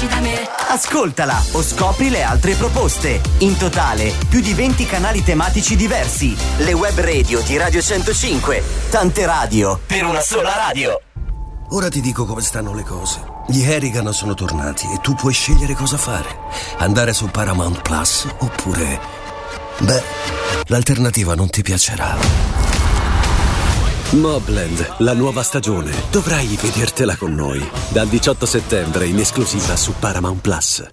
amici da me. Ascoltala o scopri le altre proposte. In totale, più di 20 canali tematici diversi. Le web radio di Radio 105. Tante radio per una sola radio. Ora ti dico come stanno le cose. Gli Harrigan sono tornati e tu puoi scegliere cosa fare. Andare su Paramount Plus oppure... beh, l'alternativa non ti piacerà. Mobland, la nuova stagione. Dovrai vedertela con noi. Dal 18 settembre in esclusiva su Paramount Plus.